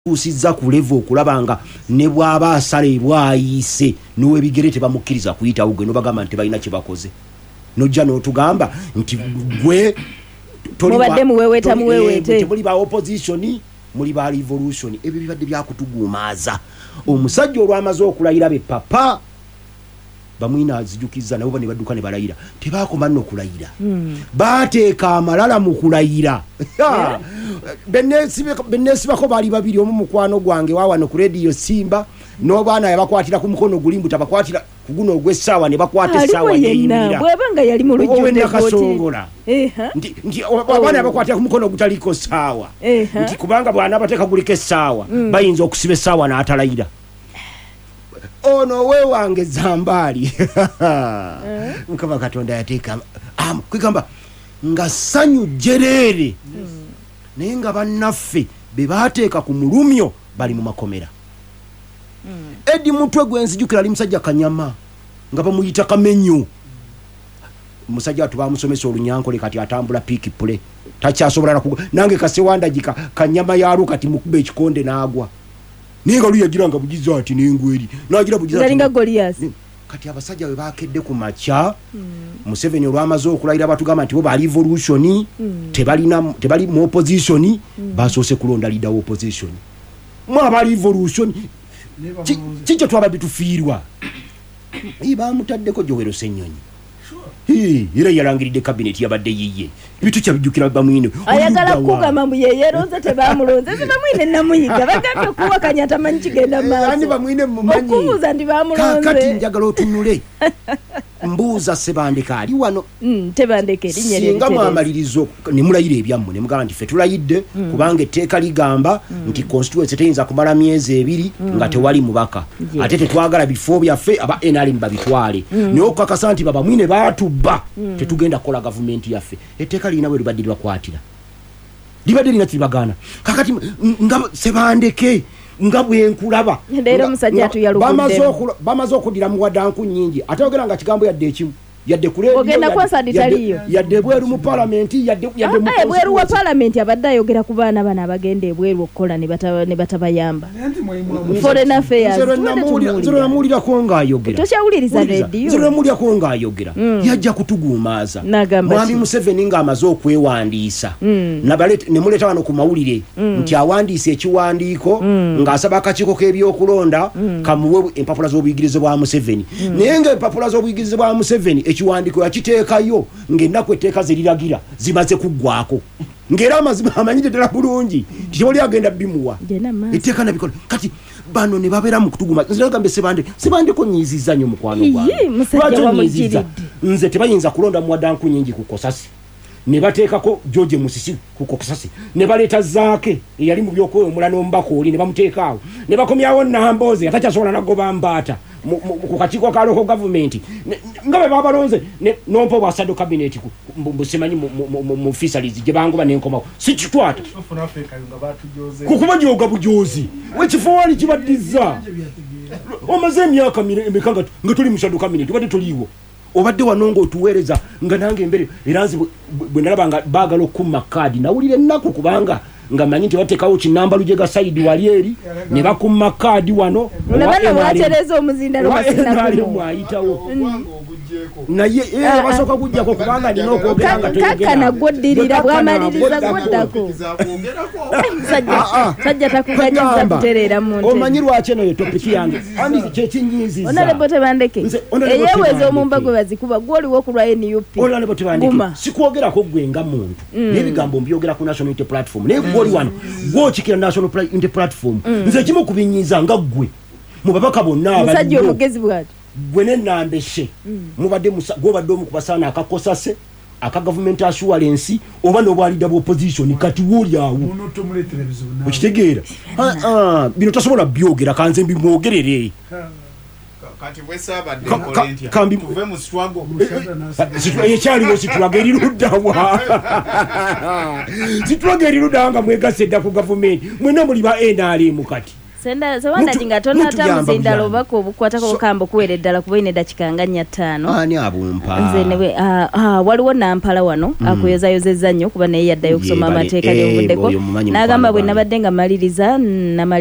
tusizza ku level okulabanga ne bwaba asale bwayise nowe bigere tebamukkiriza kuyita ugwe no bagamba nti balina kibakoze nojja no tugamba nti gwe mubadde muweweta muwewete muli ba opposition muli ba revolution ebyo bibadde byakutugumaza omusajja olwamaze okulayira be papa bamwina azijukiza nabo bane badduka ne balayira tebakoma no kulayira bateeka amalala mu kulayira benesi bako bali babiri omu mukwano gwange wawana ku radio Simba no bana yabakwatira ku mukono gulimbu tabakwatira kuguno ogwessawa ne bakwata sawa yeyimira bwebanga yali mu lujjudde kasongola ndi abana yabakwatira ku mukono gutaliko sawa ndi kubanga bwana abateka gulike sawa bayinza okusiba sawa na atalayira ono we wange zambali mukaba katonda yateeka kwigamba nga sanyu jerere naye nga bannaffe be baateeka ku mulumyo bali mu makomera Edi mutwe gwenzijukira ali musajja Kanyama nga bamuyita Kamenyu musajja tubamusomesa olunyankole kati atambula pikipule takyasobola nange kasewanda jika Kanyama yaru kati mukube ekikonde naagwa ninga luya jiranga bugizo ati n'engweri nagira bugizo ati Goliath kati abasajja we bakedde ku macha Museveni olwamaze okulayira batugamba nti bo ba revolution tebali mu opposition basose kulonda leader opposition mwa ba revolution chicho twabadde tufiirwa iba mutaddeko Joero Senyonyi ira yalangiridde cabinet yabadde yiye bitu kyabijukira bamwine ayagala kugamba mbu yeyeronze tebamulonze bamwine namuyiga bagambye kuwakanya tamanyi kigenda maaso ani bamwine mumanyi okubuuza ndi bamulonze kati njagala otunule mbuuza Sebandeka ali wano Tebandeke erinnya lye singa mwamalirizo ne mulayira ebyammu ne mugamba nti fe tulayidde kubanga etteeka ligamba nti constituency teyinza kumala myezi 2 nga tewali mubaka ate tetwagala bifo byaffe aba NRM babitwale naye okukakasa nti baba mwine baatubba tetugenda kukola gavumenti yaffe etteeka lirina bwe libadde libakwatira libadde lina kibagana kakati nga Sebandeke nga bwenkulaba ndero musajja tuyalugudde bamaze okudira mu wadanku nyingi atayogera nga kigambo yadde ekimu yadde kuleyo ogenda kwa saditaliyo yadde bweru mu parliament yadde mu bweru wa parliament abadde ayogera ku baana bana abagenda ebweru okukola ne batabayamba foreign affairs zero namulira ko nga ayogera tokyawuliriza radio zero namulira ko nga ayogera yajja kutugumaza mwami Museveni nga amaze okwewandiisa nabalete ne muleta wano ku mawulire nti awandiise ekiwandiiko nga asaba akakiiko k'ebyokulonda kamuwe empapula z'obuyigirize bwa Museveni naye nga empapula z'obuyigirize bwa Museveni ekiwandiiko yakiteekayo ng'ennaku etteeka ze liragira zimaze kuggwako ng'era amazima amanyidde ddala bulungi kyoli agenda bimuwa etteeka nabikola kati bano ne babeera mu kutuguma nze nagambe Sebandeko nyiizizza nnyo mukwano gwange nze tebayinza kulonda mu wadanku nyingi ku Kosasi ne bateekako George Musisi ku Kosasi ne baleeta Zaake eyali mu byokwoyo omulala n'omubaka oli ne bamuteekaawo ne bakomyawo Nambooze atakyasobola nagoba mbaata ku kakiiko ka local government nga bwe babalonze nompa bwasado cabinet busimanyi mu fisheries gye bangoba n'enkomawo si kitwata kukuba gyoga bujozi wekifo wali kibaddiza omaze emyaka emeka nga tuli mu shadow cabinet badde tuliwo obadde wanongo otuweereza nga nange mbere eranzi bwe nalaba nga baagala okumma kaadi nawulira ennaku kubanga nga manyi nti bateekawo kinambalu gye ga side wali eri ne bakumma kaadi wano olabana bwatereza omuzindalo basinaali mwayitawo naye basooka kujjako kubanga nina okwogera nga kakana gwodirira bwamaliriza gwoddako sajja takuganyiza kutereera mu nte omanyi lwaki eno ye topiki yange andi kyekinyiiziza Honorable Tebandeke eyeeweza omumba gwe bazikuba gwoliwo okulwa NUP Honorable Tebandeke sikwogerako gwe nga muntu n'ebigambo mbyogera ku National Unity Platform naye gwoli wano gwokikira National Unity Platform nze kimu kubinyiiza nga gwe mu babaka bonna musajja omugezi bwati gwe n'ennambeshe mubadde gwobadde omu ku basaana akakosase aka government assurance oba n'obwalida bw'opposition kati woli awo okitegeera bino tasobola byogera kanze mbimwogerere kati wesabadde kolentya tuve mu struggle ekyaliwo situlaga eriruddawa situlaga eriruddawa nga mwegase dda ku government mwena muli ba NRM kati Senda sewanda jinga tona tamu zindalo bako obukwatako kambo kuwere ddala kuba ine dakika nga 5. Ani abumpa. Nze newe waliwo nampala wano akuyozayozezza nnyo kuba naye yaddayo kusoma amateeka ly'obuddeko. N'agamba bwe nabadde nga maliriza